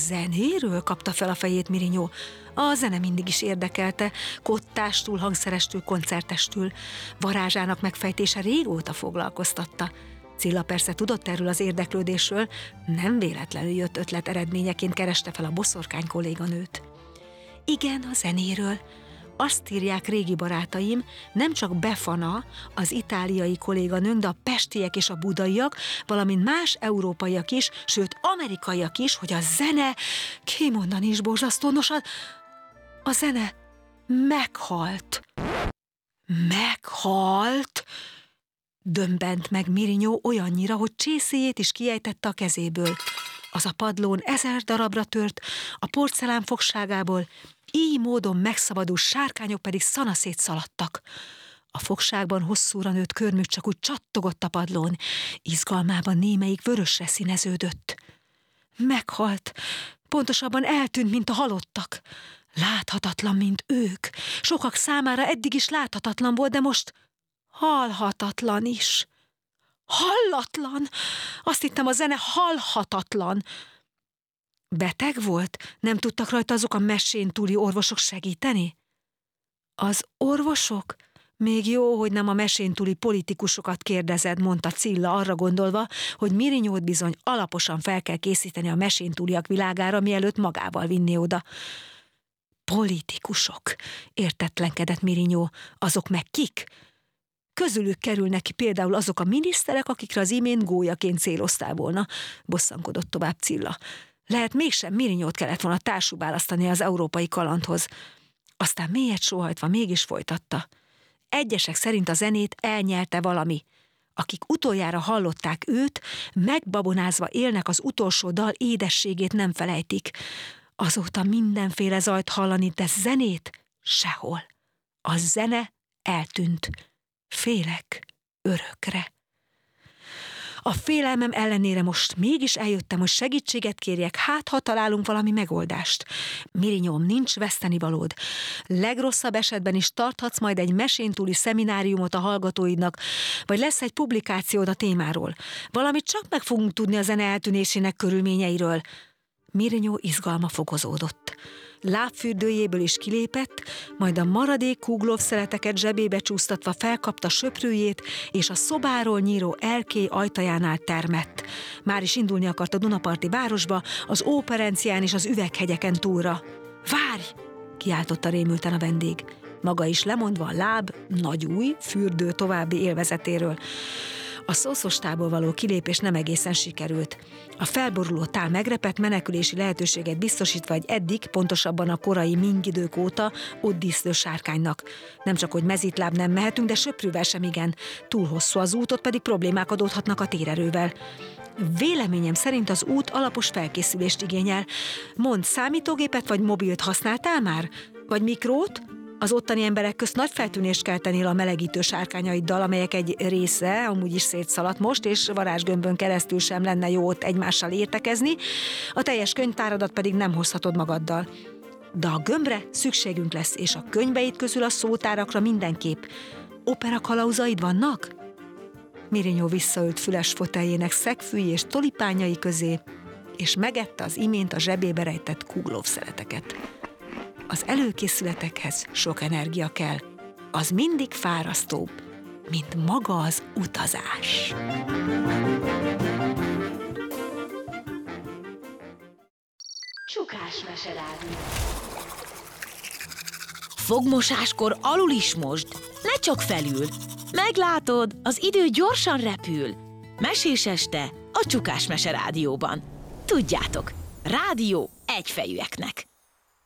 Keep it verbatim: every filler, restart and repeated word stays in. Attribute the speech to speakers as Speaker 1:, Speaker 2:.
Speaker 1: zenéről? Kapta fel a fejét Mirinyó. A zene mindig is érdekelte, kottástól, hangszerestől, koncertestől. Varázsának megfejtése régóta foglalkoztatta. Cilla persze tudott erről az érdeklődésről, nem véletlenül jött ötlet eredményeként kereste fel a boszorkány kolléganőt. Igen, a zenéről. Azt írják régi barátaim, nem csak Befana, az itáliai kolléganőnk, de a pestiek és a budaiak, valamint más európaiak is, sőt amerikaiak is, hogy a zene, kimondani is borzasztó, nos, a, a zene meghalt. Meghalt? Dömbent meg Mirinyó olyannyira, hogy csészéjét is kiejtette a kezéből. Az a padlón ezer darabra tört, a porcelán fogságából, így módon megszabadult sárkányok pedig szanaszét szaladtak. A fogságban hosszúra nőtt körmük csak úgy csattogott a padlón, izgalmában némelyik vörösre színeződött. Meghalt, pontosabban eltűnt, mint a halottak. Láthatatlan, mint ők. Sokak számára eddig is láthatatlan volt, de most halhatatlan is. Hallatlan! Azt hittem, a zene halhatatlan. Beteg volt? Nem tudtak rajta azok a mesén túli orvosok segíteni? Az orvosok? Még jó, hogy nem a mesén túli politikusokat kérdezed, mondta Cilla arra gondolva, hogy Mirinyót bizony alaposan fel kell készíteni a mesén túliak világára, mielőtt magával vinni oda. Politikusok, értetlenkedett Mirinyó, azok meg kik? Közülük kerülnek ki például azok a miniszterek, akikre az imént gólyaként céloztál volna, bosszankodott tovább Cilla. Lehet mégsem Mirinyót kellett volna társul választani az európai kalandhoz. Aztán mélyet sóhajtva mégis folytatta. Egyesek szerint a zenét elnyelte valami. Akik utoljára hallották őt, megbabonázva élnek, az utolsó dal édességét nem felejtik. Azóta mindenféle zajt hallani, de zenét sehol. A zene eltűnt. Félek örökre. A félelmem ellenére most mégis eljöttem, hogy segítséget kérjek, hát ha találunk valami megoldást. Mirinyóm, nincs vesztenivalód. Legrosszabb esetben is tarthatsz majd egy mesén túli szemináriumot a hallgatóidnak, vagy lesz egy publikációd a témáról. Valamit csak meg fogunk tudni a zene eltűnésének körülményeiről. Mirinyó izgalma fokozódott. Lábfürdőjéből is kilépett, majd a maradék kúglóvszeleteket zsebébe csúsztatva felkapta söprőjét, és a szobáról nyíró erkély ajtajánál termett. Már is indulni akart a Dunaparti városba, az Óperencián és az Üveghegyeken túlra. Várj! Kiáltotta rémülten a vendég. Maga is lemondva a láb, nagy új, fürdő további élvezetéről. A szószostából való kilépés nem egészen sikerült. A felboruló tál megrepett, menekülési lehetőséget biztosítva egy eddig, pontosabban a korai Ming idők óta ott díszlő sárkánynak. Nem csak, hogy mezítláb nem mehetünk, de söprűvel sem igen. Túl hosszú az út, ott pedig problémák adódhatnak a térerővel. Véleményem szerint az út alapos felkészülést igényel. Mondd, számítógépet vagy mobilt használtál már? Vagy mikrót? Az ottani emberek közt nagy feltűnést keltenél a melegítő sárkányaiddal, amelyek egy része amúgy is szétszaladt most, és varázsgömbön keresztül sem lenne jó ott egymással értekezni, a teljes könyvtáradat pedig nem hozhatod magaddal. De a gömbre szükségünk lesz, és a könyveid közül a szótárakra mindenképp. Operakalauzaid vannak? Mirinyó visszaült füles foteljének szegfűi és tolipányai közé, és megette az imént a zsebébe rejtett kúglóvszeleteket. Az előkészületekhez sok energia kell. Az mindig fárasztóbb, mint maga az utazás.
Speaker 2: Csukás meserádió. Fogmosáskor alul is mosd, ne csak felül. Meglátod, az idő gyorsan repül. Mesés este a Csukás meserádióban. Tudjátok, rádió egyfejűeknek.